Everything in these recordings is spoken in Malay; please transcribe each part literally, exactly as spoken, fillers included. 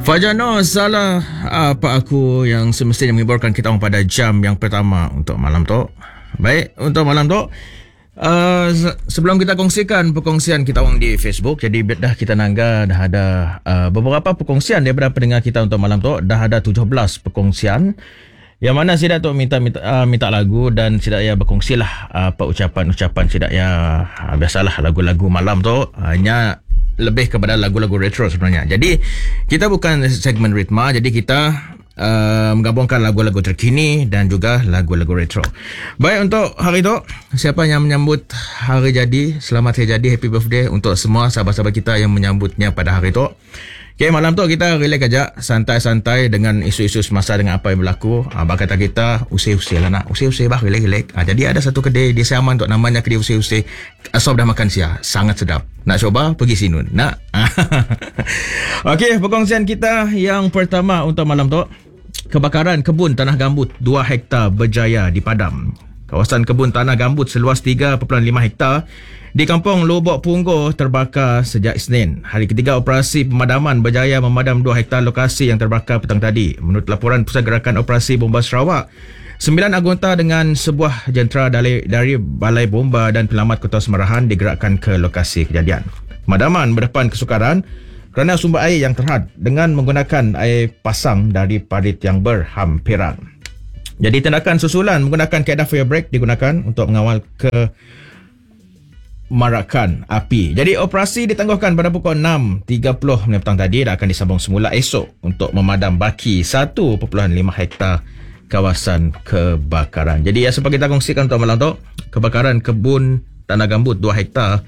Fajano, salah apa aku yang semestinya menghiburkan kita orang pada jam yang pertama untuk malam tu. Baik, untuk malam tu uh, sebelum kita kongsikan perkongsian kita orang di Facebook, jadi dah kita nangga dah ada uh, beberapa perkongsian daripada pendengar kita untuk malam tu. Dah ada tujuh belas perkongsian yang mana Sidak tu minta minta, uh, minta lagu dan Sidak ya berkongsilah uh, apa ucapan-ucapan Sidak ya. Uh, biasalah lagu-lagu malam tu hanya lebih kepada lagu-lagu retro sebenarnya. Jadi kita bukan segmen ritma, jadi kita uh, menggabungkan lagu-lagu terkini dan juga lagu-lagu retro. Baik, untuk hari itu, siapa yang menyambut hari jadi, selamat hari jadi, happy birthday untuk semua sahabat-sahabat kita yang menyambutnya pada hari itu. Okay, malam tu kita relax aja, santai-santai dengan isu-isu semasa dengan apa yang berlaku. Ah, kata kita usai-usai lah nak, usai-usai bah, relax-relax. Ah, jadi ada satu kedai di Siaman tu namanya kedai usai-usai. Asal dah makan sia, sangat sedap. Nak coba pergi sinun. Nak. Okey, perkongsian kita yang pertama untuk malam tu, kebakaran kebun tanah gambut dua hektar berjaya dipadam. Kawasan kebun tanah gambut seluas tiga perpuluhan lima hektar di kampung Lobok Punggol terbakar sejak Isnin. Hari ketiga operasi pemadaman berjaya memadam dua hektar lokasi yang terbakar petang tadi. Menurut laporan Pusat Gerakan Operasi Bomba Sarawak, sembilan anggota dengan sebuah jentera dari, dari Balai Bomba dan Penyelamat Kota Semarahan digerakkan ke lokasi kejadian. Pemadaman berdepan kesukaran kerana sumber air yang terhad dengan menggunakan air pasang dari parit yang berhampiran. Jadi tindakan susulan menggunakan kaedah fire break digunakan untuk mengawal ke marakan api. Jadi operasi ditangguhkan pada pukul enam tiga puluh petang tadi dan akan disambung semula esok untuk memadam baki satu perpuluhan lima hektar kawasan kebakaran. Jadi ya, seperti kita kongsikan untuk malam tu, kebakaran kebun tanah gambut dua hektar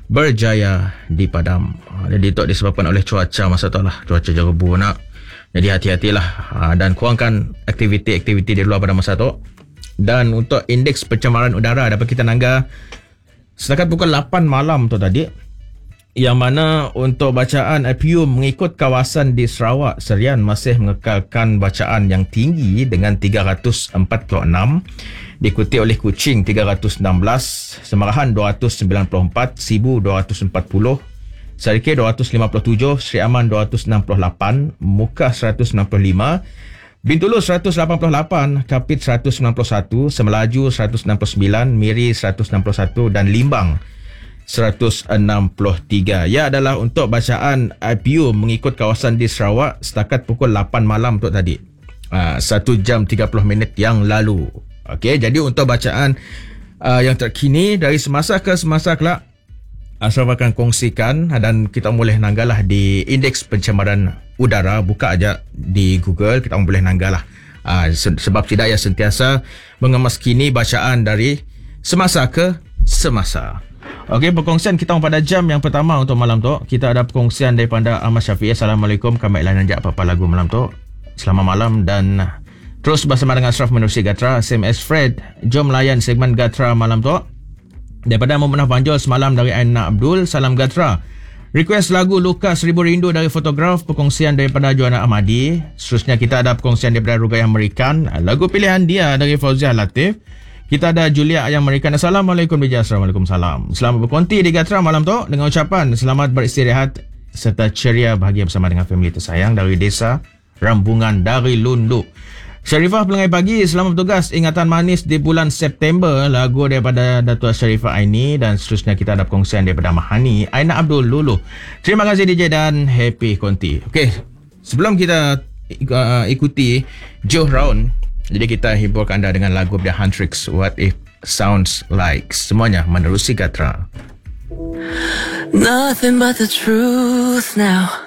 berjaya dipadam. Jadi itu disebabkan oleh cuaca masa tu lah, cuaca jerebu nak. Jadi hati-hatilah dan kurangkan aktiviti-aktiviti di luar pada masa tu. Dan untuk indeks pencemaran udara dapat kita nangga setakat pukul lapan malam tu tadi, yang mana untuk bacaan I P U mengikut kawasan di Sarawak, Serian masih mengekalkan bacaan yang tinggi dengan tiga ratus empat puluh enam, diikuti oleh Kuching tiga ratus enam belas, Semarahan dua ratus sembilan puluh empat, Sibu dua ratus empat puluh, Sarikeh dua ratus lima puluh tujuh, Sri Aman dua ratus enam puluh lapan, Mukah seratus enam puluh lima, Bintulu seratus lapan puluh lapan, Kapit seratus sembilan puluh satu, Semelaju seratus enam puluh sembilan, Miri seratus enam puluh satu dan Limbang seratus enam puluh tiga. Ya adalah untuk bacaan I P U mengikut kawasan di Sarawak setakat pukul lapan malam tu tadi. Uh, satu jam tiga puluh minit yang lalu. Okey, jadi untuk bacaan uh, yang terkini dari semasa ke semasa kelak, Asraf akan kongsikan dan kita boleh nanggalah di indeks pencemaran udara. Buka aja di Google, kita boleh nanggalah. Uh, sebab tidak ya sentiasa mengemaskini bacaan dari semasa ke semasa. Okey, perkongsian kita pada jam yang pertama untuk malam tu. Kita ada perkongsian daripada Ahmad Syafiq. Assalamualaikum, kami lain ajak apa-apa lagu malam tu. Selamat malam dan terus bersama dengan Asraf menerusi Gatra. S M S Fred, jom layan segmen Gatra malam tu. Daripada Memunah Banjol semalam dari Aina Abdul, salam Gatra. Request lagu Luka Seribu Rindu dari Fotograf, perkongsian daripada Joanna Ahmadi. Seterusnya kita ada perkongsian daripada Rugayah Amerikan, lagu pilihan dia dari Fauziah Latif. Kita ada Julia yang Amerikan. Assalamualaikum D J. Assalamualaikum, salam. Selamat berkonti di Gatra malam tu dengan ucapan selamat beristirahat serta ceria bahagia bersama dengan family tersayang dari Desa Rambungan dari Lundu. Syarifah Pelangai Pagi, selamat bertugas, ingatan manis di bulan September, lagu daripada Datuk Syarifah Aini. Dan seterusnya kita ada perkongsian daripada Mahani Aina Abdul Lulu. Terima kasih D J dan happy konti. Okey, sebelum kita uh, ikuti Joe Round, jadi kita hiburkan anda dengan lagu The Huntrix, What It Sounds Like. Semuanya menerusi Gatra. Nothing but the truth now.